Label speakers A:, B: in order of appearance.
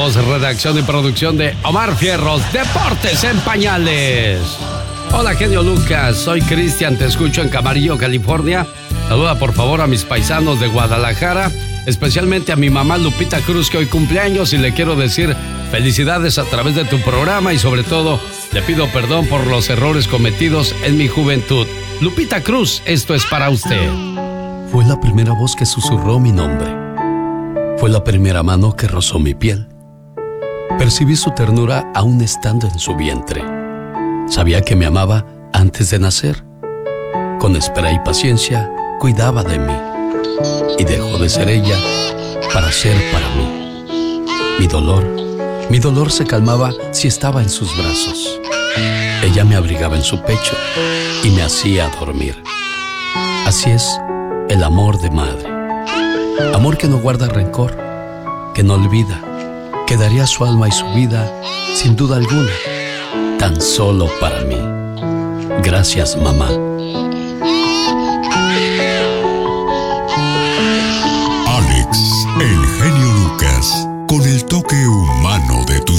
A: Voz, redacción y producción de Omar Fierros, Deportes en Pañales. Hola, genio Lucas, soy Cristian, te escucho en Camarillo, California. Saluda por favor a mis paisanos de Guadalajara, especialmente a mi mamá Lupita Cruz, que hoy cumpleaños, y le quiero decir felicidades a través de tu programa y sobre todo le pido perdón por los errores cometidos en mi juventud. Lupita Cruz, esto es para usted.
B: Fue la primera voz que susurró mi nombre. Fue la primera mano que rozó mi piel. Percibí su ternura aún estando en su vientre. Sabía que me amaba antes de nacer. Con espera y paciencia cuidaba de mí. Y dejó de ser ella para ser para mí. Mi dolor se calmaba si estaba en sus brazos. Ella me abrigaba en su pecho y me hacía dormir. Así es el amor de madre. Amor que no guarda rencor, que no olvida, que daría su alma y su vida, sin duda alguna, tan solo para mí. Gracias, mamá.